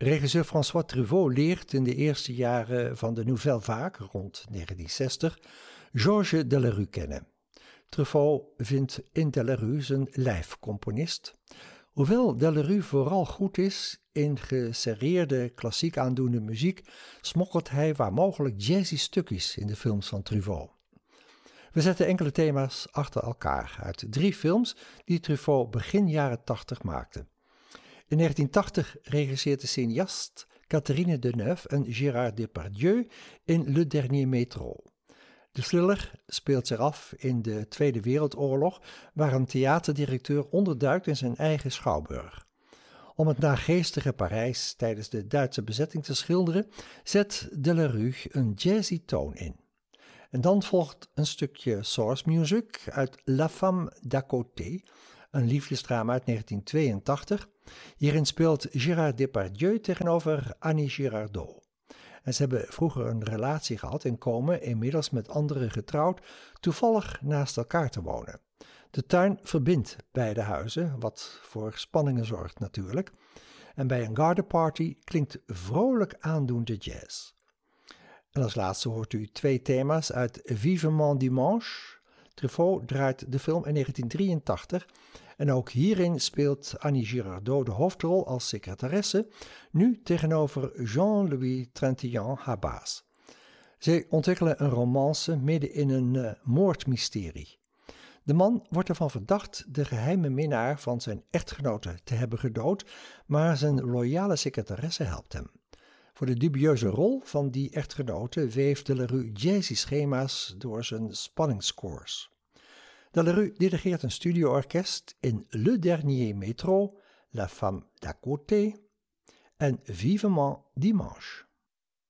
Regisseur François Truffaut leert in de eerste jaren van de Nouvelle Vague, rond 1960, Georges Delerue kennen. Truffaut vindt in Delerue zijn lijfcomponist. Hoewel Delerue vooral goed is in geserreerde, klassiek aandoende muziek, smokkelt hij waar mogelijk jazzy stukjes in de films van Truffaut. We zetten enkele thema's achter elkaar uit 3 films die Truffaut begin jaren 80 maakte. In 1980 regisseert de cineast Catherine Deneuve en Gérard Depardieu in Le Dernier Métro. De thriller speelt zich af in de Tweede Wereldoorlog, waar een theaterdirecteur onderduikt in zijn eigen schouwburg. Om het naargeestige Parijs tijdens de Duitse bezetting te schilderen, zet Delerue een jazzy toon in. En dan volgt een stukje source music uit La Femme d'à Côté, een liefdesdrama uit 1982. Hierin speelt Gérard Depardieu tegenover Annie Girardot. En ze hebben vroeger een relatie gehad en komen, inmiddels met anderen getrouwd, toevallig naast elkaar te wonen. De tuin verbindt beide huizen, wat voor spanningen zorgt natuurlijk. En bij een gardenparty klinkt vrolijk aandoende jazz. En als laatste hoort u 2 thema's uit Vivement Dimanche. Truffaut draait de film in 1983 en ook hierin speelt Annie Girardot de hoofdrol als secretaresse, nu tegenover Jean-Louis Trintignant haar baas. Zij ontwikkelen een romance midden in een moordmysterie. De man wordt ervan verdacht de geheime minnaar van zijn echtgenote te hebben gedood, maar zijn loyale secretaresse helpt hem. Voor de dubieuze rol van die echtgenote weeft Delerue jazzy schema's door zijn spanningsscores. Delerue dirigeert een studioorkest in Le Dernier Métro, La Femme d'à Côté en Vivement Dimanche.